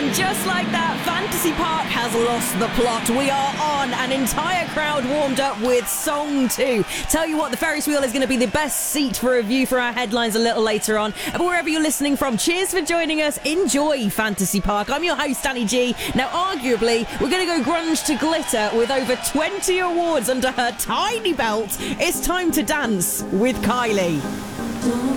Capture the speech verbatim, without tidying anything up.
And just like that, Fantasy Park has lost the plot. We are on. An entire crowd warmed up with Song two. Tell you what, the Ferris wheel is going to be the best seat for review for our headlines a little later on. But wherever you're listening from, cheers for joining us. Enjoy Fantasy Park. I'm your host, Danny G. Now, arguably, we're going to go grunge to glitter with over twenty awards under her tiny belt. It's time to dance with Kylie.